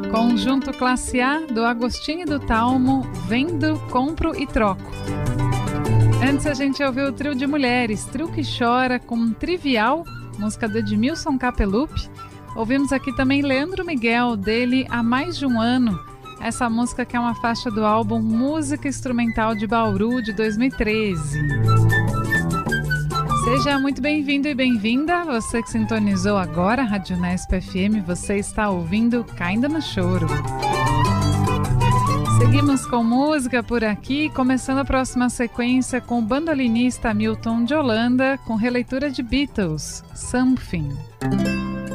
Conjunto Classe A, do Agostinho e do Talmo, Vendo, Compro e Troco. Antes a gente ouviu o trio de mulheres, Trio que Chora, com Trivial, música do Edmilson Capelupi. Ouvimos aqui também Leandro Miguel, dele Há Mais de um Ano, essa música que é uma faixa do álbum Música Instrumental de Bauru, de 2013. Seja muito bem-vindo e bem-vinda, você que sintonizou agora a Rádio Unesp FM, você está ouvindo Caindo no Choro. Seguimos com música por aqui, começando a próxima sequência com o bandolinista Milton de Holanda, com releitura de Beatles, Something.